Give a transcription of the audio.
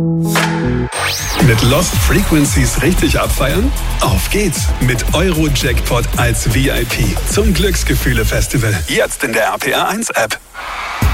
Mit Lost Frequencies richtig abfeiern? Auf geht's mit Eurojackpot als VIP zum Glücksgefühle-Festival. Jetzt in der RPA 1 App.